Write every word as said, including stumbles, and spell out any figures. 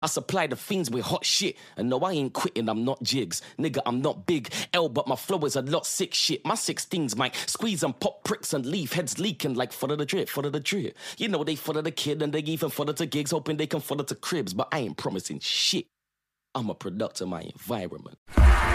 I supply the fiends with hot shit. And no, I ain't quitting, I'm not jigs. Nigga, I'm not big L, but my flow is a lot sick shit. My sixteens might squeeze and pop pricks and leave heads leaking like follow the drip, follow the drip. You know, they follow the kid and they even follow to gigs, hoping they can follow to cribs. But I ain't promising shit. I'm a product of my environment.